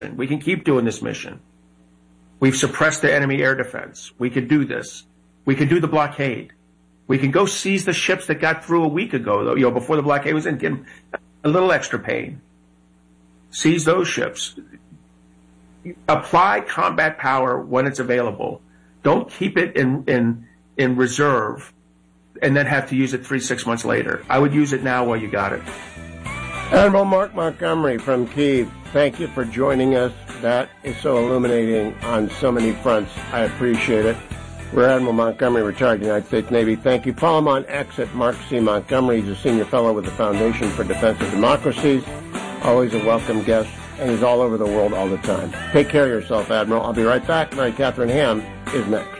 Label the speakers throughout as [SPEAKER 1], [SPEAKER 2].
[SPEAKER 1] We can keep doing this mission. We've suppressed the enemy air defense. We could do this. We could do the blockade. We can go seize the ships that got through a week ago, before the blockade was in, get them a little extra pain. Seize those ships. Apply combat power when it's available. Don't keep it in reserve and then have to use it 3-6 months later. I would use it now while you got it.
[SPEAKER 2] Admiral Mark Montgomery from Kyiv, thank you for joining us. That is so illuminating on so many fronts. I appreciate it. Rear Admiral Montgomery, retired United States Navy. Thank you. Follow him on X at Mark C. Montgomery. He's a senior fellow with the Foundation for Defense of Democracies. Always a welcome guest, and he's all over the world all the time. Take care of yourself, Admiral. I'll be right back. Mary Catherine Ham is next.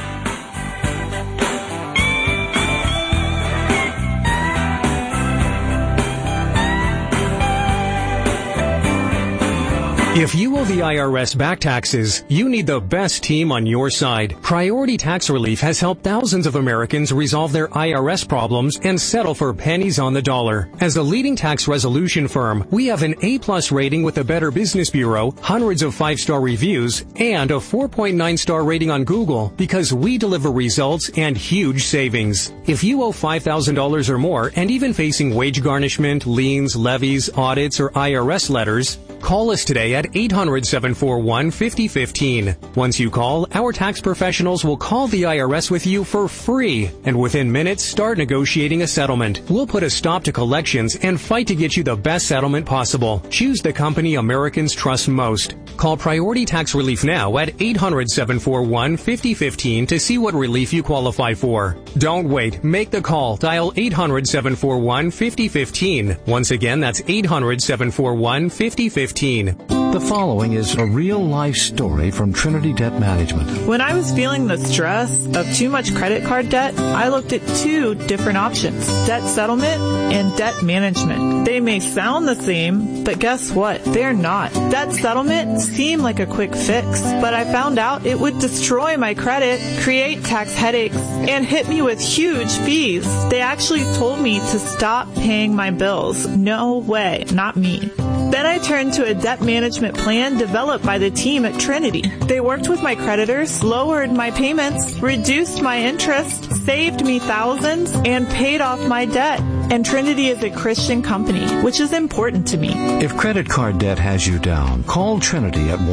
[SPEAKER 3] If you owe the IRS back taxes, you need the best team on your side. Priority Tax Relief has helped thousands of Americans resolve their IRS problems and settle for pennies on the dollar. As a leading tax resolution firm, we have an A+ rating with the Better Business Bureau, hundreds of 5-star reviews, and a 4.9-star rating on Google because we deliver results and huge savings. If you owe $5,000 or more and even facing wage garnishment, liens, levies, audits, or IRS letters, call us today at 800-741-5015. Once you call, our tax professionals will call the IRS with you for free, and within minutes start negotiating a settlement. We'll put a stop to collections and fight to get you the best settlement possible. Choose the company Americans trust most. Call Priority Tax Relief now at 800-741-5015 to see what relief you qualify for. Don't wait. Make the call. Dial 800-741-5015. Once again, that's 800-741-5015.
[SPEAKER 4] The following is a real-life story from Trinity Debt Management.
[SPEAKER 5] When I was feeling the stress of too much credit card debt, I looked at 2 different options: debt settlement and debt management. They may sound the same, but guess what? They're not. Debt settlement seemed like a quick fix, but I found out it would destroy my credit, create tax headaches, and hit me with huge fees. They actually told me to stop paying my bills. No way, not me. Then I turned to a debt management plan developed by the team at Trinity. They worked with my creditors, lowered my payments, reduced my interest, saved me thousands, and paid off my debt. And Trinity is a Christian company, which is important to me.
[SPEAKER 4] If credit card debt has you down, call Trinity at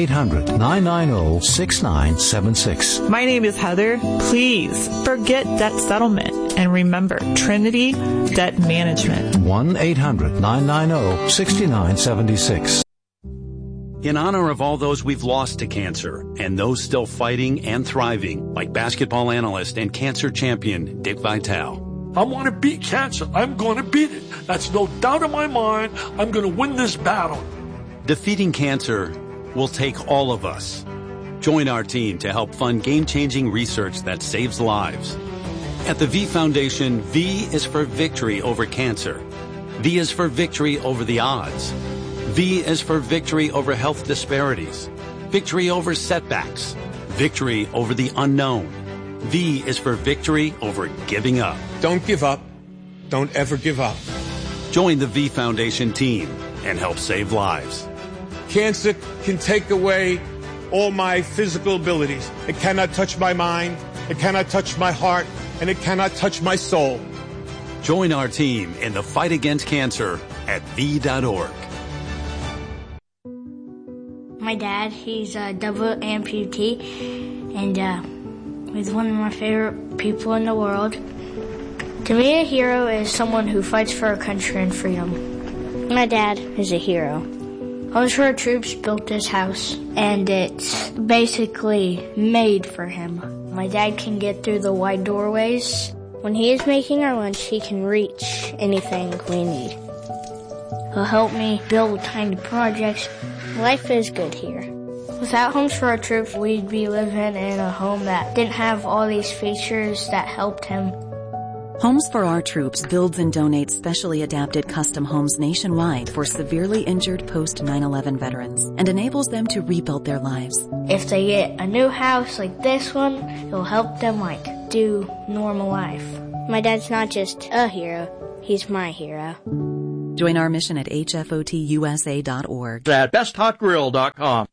[SPEAKER 4] 1-800-990-6976.
[SPEAKER 5] My name is Heather. Please forget debt settlement and remember Trinity Debt Management.
[SPEAKER 4] 1-800-990-6976.
[SPEAKER 6] In honor of all those we've lost to cancer and those still fighting and thriving, like basketball analyst and cancer champion Dick Vitale.
[SPEAKER 7] I want to beat cancer. I'm going to beat it. That's no doubt in my mind. I'm going to win this battle.
[SPEAKER 6] Defeating cancer will take all of us. Join our team to help fund game-changing research that saves lives. At the V Foundation, V is for victory over cancer. V is for victory over the odds. V is for victory over health disparities. Victory over setbacks. Victory over the unknown. V is for victory over giving up.
[SPEAKER 8] Don't give up. Don't ever give up.
[SPEAKER 6] Join the V Foundation team and help save lives.
[SPEAKER 8] Cancer can take away all my physical abilities. It cannot touch my mind. It cannot touch my heart. And it cannot touch my soul.
[SPEAKER 6] Join our team in the fight against cancer at V.org.
[SPEAKER 9] My dad, he's a double amputee, and he's one of my favorite people in the world. To me, a hero is someone who fights for our country and freedom. My dad is a hero. Homes for Our Troops built this house, and it's basically made for him. My dad can get through the wide doorways. When he is making our lunch, he can reach anything we need. He'll help me build tiny projects. Life is good here. Without Homes for Our Troops, we'd be living in a home that didn't have all these features that helped him.
[SPEAKER 10] Homes for Our Troops builds and donates specially adapted custom homes nationwide for severely injured post-9/11 veterans and enables them to rebuild their lives.
[SPEAKER 9] If they get a new house like this one, it'll help them do normal life. My dad's not just a hero, he's my hero.
[SPEAKER 10] Join our mission at hfotusa.org.
[SPEAKER 11] At besthotgrill.com.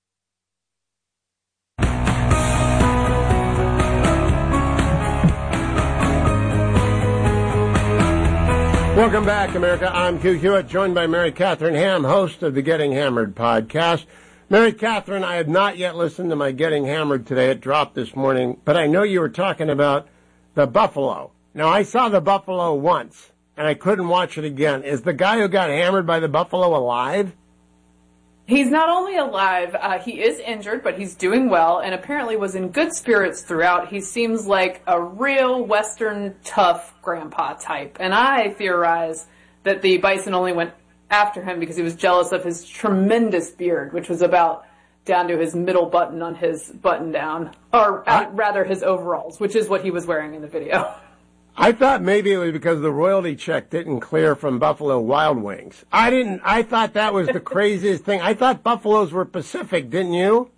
[SPEAKER 2] Welcome back, America. I'm Q Hewitt, joined by Mary Catherine Ham, host of the Getting Hammered podcast. Mary Catherine, I have not yet listened to my Getting Hammered today. It dropped this morning, but I know you were talking about the buffalo. Now, I saw the buffalo once, and I couldn't watch it again. Is the guy who got hammered by the buffalo alive?
[SPEAKER 12] He's not only alive, he is injured, but he's doing well, and apparently was in good spirits throughout. He seems like a real Western tough grandpa type. And I theorize that the bison only went after him because he was jealous of his tremendous beard, which was about down to his middle button on his button down, or rather his overalls, which is what he was wearing in the video.
[SPEAKER 2] I thought maybe it was because the royalty check didn't clear from Buffalo Wild Wings. I thought that was the craziest thing. I thought buffaloes were Pacific, didn't you?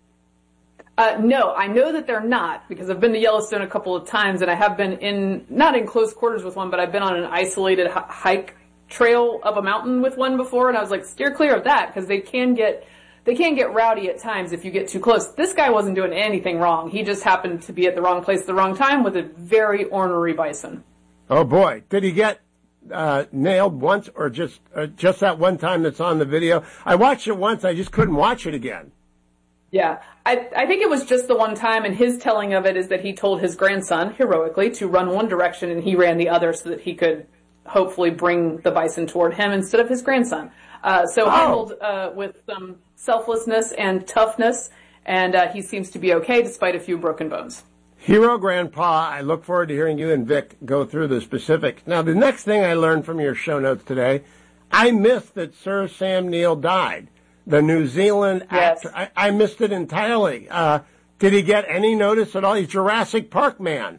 [SPEAKER 12] No, I know that they're not, because I've been to Yellowstone a couple of times, and I have been not in close quarters with one, but I've been on an isolated hike trail up a mountain with one before, and I was like, steer clear of that, because they can get rowdy at times if you get too close. This guy wasn't doing anything wrong. He just happened to be at the wrong place at the wrong time with a very ornery bison.
[SPEAKER 2] Oh boy. Did he get nailed once, or just that one time that's on the video? I watched it once. I just couldn't watch it again.
[SPEAKER 12] Yeah. I think it was just the one time, and his telling of it is that he told his grandson, heroically, to run one direction and he ran the other so that he could hopefully bring the bison toward him instead of his grandson. Handled with some selflessness and toughness, and he seems to be okay despite a few broken bones.
[SPEAKER 2] Hero Grandpa, I look forward to hearing you and Vic go through the specifics. Now, the next thing I learned from your show notes today, I missed that Sir Sam Neill died. The New Zealand actor. I missed it entirely. Did he get any notice at all? He's Jurassic Park man.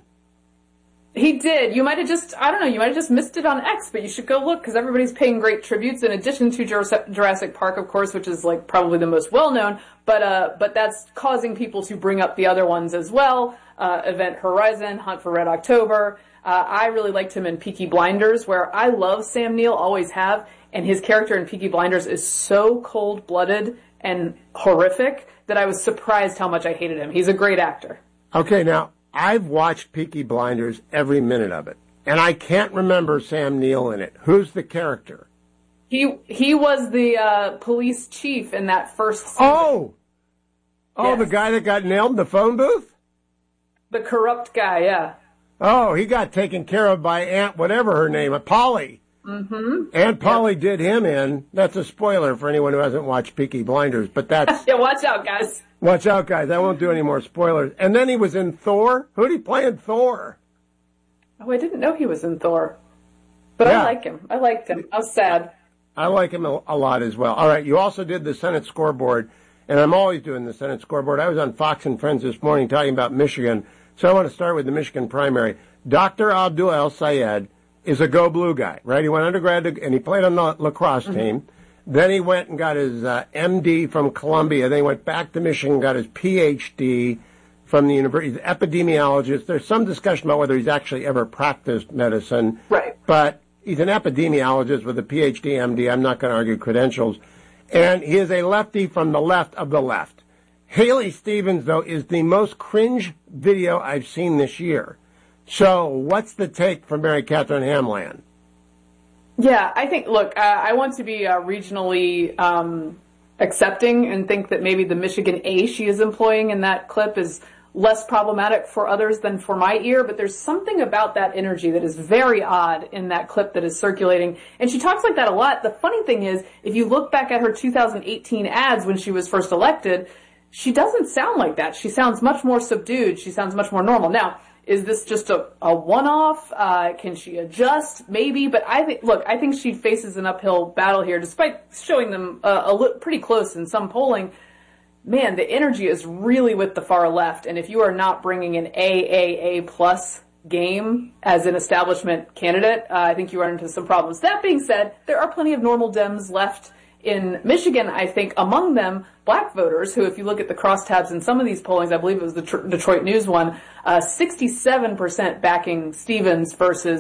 [SPEAKER 12] He did. You might have just missed it on X, but you should go look because everybody's paying great tributes in addition to Jurassic Park, of course, which is like probably the most well-known, but that's causing people to bring up the other ones as well. Event Horizon, Hunt for Red October. I really liked him in Peaky Blinders, where I love Sam Neill, always have, and his character in Peaky Blinders is so cold-blooded and horrific that I was surprised how much I hated him. He's a great actor.
[SPEAKER 2] Okay, now, I've watched Peaky Blinders every minute of it, and I can't remember Sam Neill in it. Who's the character?
[SPEAKER 12] He was the police chief in that first season.
[SPEAKER 2] Oh,
[SPEAKER 12] yes.
[SPEAKER 2] The guy that got nailed in the phone booth?
[SPEAKER 12] The corrupt guy, yeah.
[SPEAKER 2] Oh, he got taken care of by Aunt whatever her name, Polly.
[SPEAKER 12] Mm-hmm.
[SPEAKER 2] Aunt Polly did him in. That's a spoiler for anyone who hasn't watched Peaky Blinders, but that's...
[SPEAKER 12] Yeah, watch out, guys.
[SPEAKER 2] Watch out, guys. I won't do any more spoilers. And then he was in Thor. Who'd he play in Thor?
[SPEAKER 12] Oh, I didn't know he was in Thor. But yeah. I like him. I liked him. I was sad.
[SPEAKER 2] I like him a lot as well. All right, you also did the Senate scoreboard, and I'm always doing the Senate scoreboard. I was on Fox and Friends this morning talking about Michigan, so I want to start with the Michigan primary. Dr. Abdul El-Sayed is a Go Blue guy, right? He went undergrad and he played on the lacrosse team. Then he went and got his MD from Columbia. Then he went back to Michigan and got his PhD from the university. He's an epidemiologist. There's some discussion about whether he's actually ever practiced medicine.
[SPEAKER 12] Right.
[SPEAKER 2] But he's an epidemiologist with a PhD, MD. I'm not going to argue credentials. And he is a lefty from the left of the left. Haley Stevens, though, is the most cringe video I've seen this year. So what's the take from Mary Catherine Hamland?
[SPEAKER 12] Yeah, I think, look, I want to be regionally accepting and think that maybe the Michigan A she is employing in that clip is less problematic for others than for my ear, but there's something about that energy that is very odd in that clip that is circulating. And she talks like that a lot. The funny thing is, if you look back at her 2018 ads when she was first elected, she doesn't sound like that. She sounds much more subdued. She sounds much more normal. Now, is this just a one-off? Can she adjust? Maybe. But I think she faces an uphill battle here, despite showing them pretty close in some polling. Man, the energy is really with the far left. And if you are not bringing an AAA plus game as an establishment candidate, I think you run into some problems. That being said, there are plenty of normal Dems left in Michigan, I think, among them, black voters who, if you look at the crosstabs in some of these pollings, I believe it was the Detroit News one, 67% backing Stevens versus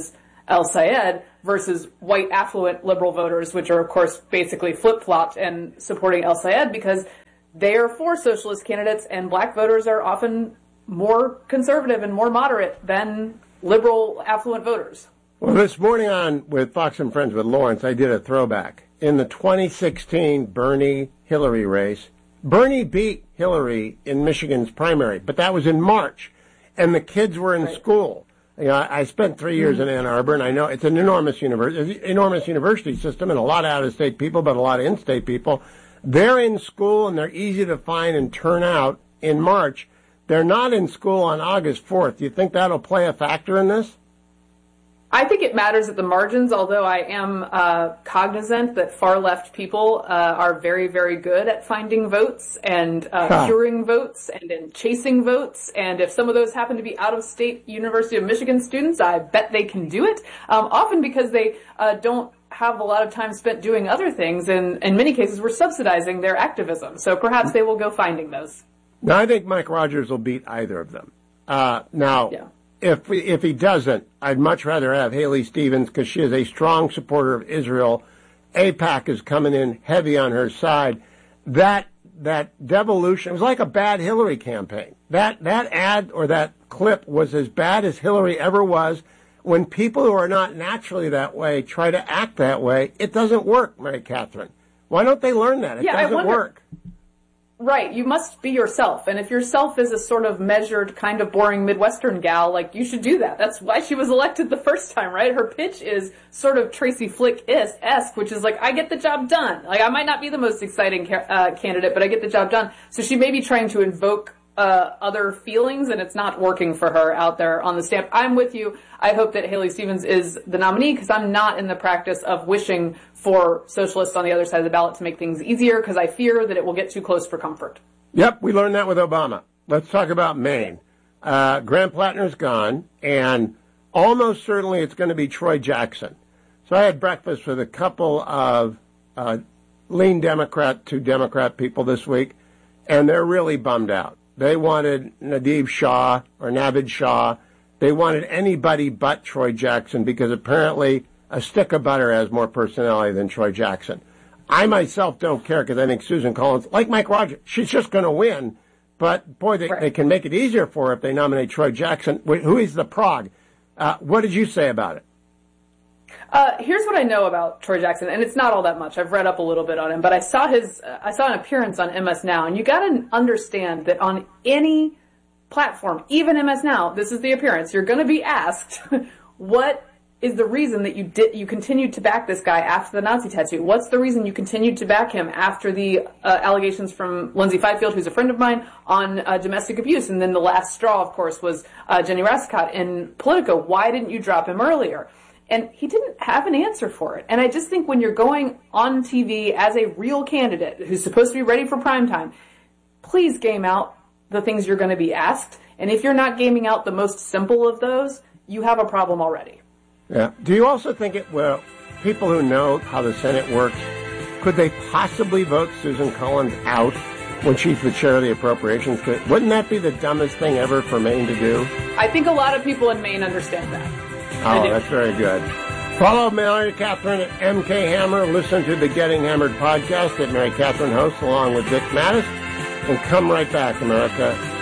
[SPEAKER 12] El Sayed versus white affluent liberal voters, which are, of course, basically flip-flopped and supporting El Sayed because they are for socialist candidates, and black voters are often more conservative and more moderate than liberal affluent voters.
[SPEAKER 2] Well, this morning on with Fox and Friends with Lawrence, I did a throwback. In the 2016 Bernie-Hillary race, Bernie beat Hillary in Michigan's primary, but that was in March, and the kids were in school. You know, I spent 3 years in Ann Arbor, and I know it's an enormous university system, and a lot of out-of-state people, but a lot of in-state people. They're in school, and they're easy to find and turn out in March. They're not in school on August 4th. Do you think that'll play a factor in this?
[SPEAKER 12] I think it matters at the margins, although I am cognizant that far-left people are very, very good at finding votes and curing votes and in chasing votes. And if some of those happen to be out-of-state University of Michigan students, I bet they can do it, often because they don't have a lot of time spent doing other things. And in many cases, we're subsidizing their activism. So perhaps they will go finding those.
[SPEAKER 2] Now, I think Mike Rogers will beat either of them. If he doesn't, I'd much rather have Haley Stevens because she is a strong supporter of Israel. AIPAC is coming in heavy on her side. That devolution, it was like a bad Hillary campaign. That ad or that clip was as bad as Hillary ever was. When people who are not naturally that way try to act that way, it doesn't work, Mary Catherine. Why don't they learn that? It doesn't work.
[SPEAKER 12] Right, you must be yourself, and if yourself is a sort of measured, kind of boring Midwestern gal, like, you should do that. That's why she was elected the first time, right? Her pitch is sort of Tracy Flick-esque, which is like, I get the job done. Like, I might not be the most exciting candidate, but I get the job done. So she may be trying to invoke other feelings, and it's not working for her out there on the stamp. I'm with you. I hope that Haley Stevens is the nominee, because I'm not in the practice of wishing for socialists on the other side of the ballot to make things easier, because I fear that it will get too close for comfort.
[SPEAKER 2] Yep, we learned that with Obama. Let's talk about Maine. Graham Plattner's gone, and almost certainly it's going to be Troy Jackson. So I had breakfast with a couple of lean Democrat to Democrat people this week, and they're really bummed out. They wanted Navid Shah. They wanted anybody but Troy Jackson because apparently a stick of butter has more personality than Troy Jackson. I myself don't care because I think Susan Collins, like Mike Rogers, she's just going to win. But, boy, they can make it easier for her if they nominate Troy Jackson, who is the prog. What did you say about it?
[SPEAKER 12] Here's what I know about Troy Jackson, and it's not all that much. I've read up a little bit on him, but I saw an appearance on MS Now, and you got to understand that on any platform, even MS Now, this is the appearance. You're going to be asked, what is the reason that you continued to back this guy after the Nazi tattoo? What's the reason you continued to back him after the allegations from Lindsay Fifield, who's a friend of mine, on domestic abuse? And then the last straw, of course, was Jenny Rascott in Politico. Why didn't you drop him earlier? And he didn't have an answer for it. And I just think when you're going on TV as a real candidate who's supposed to be ready for primetime, please game out the things you're going to be asked. And if you're not gaming out the most simple of those, you have a problem already.
[SPEAKER 2] Yeah. Do you also think people who know how the Senate works, could they possibly vote Susan Collins out when she's the chair of the Appropriations Committee? Wouldn't that be the dumbest thing ever for Maine to do?
[SPEAKER 12] I think a lot of people in Maine understand that.
[SPEAKER 2] Oh, that's very good. Follow Mary Catherine at MK Hammer. Listen to the Getting Hammered podcast that Mary Catherine hosts along with Dick Mattis. And come right back, America.